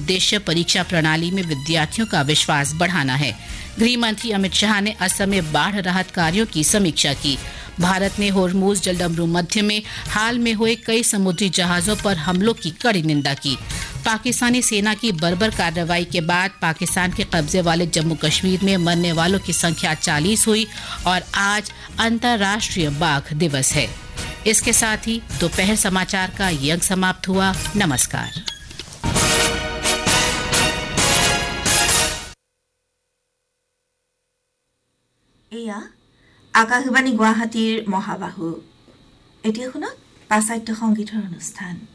उद्देश्य परीक्षा प्रणाली में विद्यार्थियों का विश्वास बढ़ाना है। गृह मंत्री अमित शाह ने असम में बाढ़ राहत कार्यों की समीक्षा की। भारत ने होर्मुज जलडमरू मध्य में हाल में हुए कई समुद्री जहाजों पर हमलों की कड़ी निंदा की। पाकिस्तानी सेना की बर्बर कार्रवाई के बाद पाकिस्तान के कब्जे वाले जम्मू कश्मीर में मरने वालों की संख्या 40 हुई और आज अंतर्राष्ट्रीय बाघ दिवस है। इसके साथ ही दोपहर समाचार का ये अंक समाप्त हुआ। नमस्कार। আকাশবাণী গুৱাহাটীৰ মহাবাহু এতিয়া শুনক পাশ্চাত্য সংগীতৰ অনুষ্ঠান।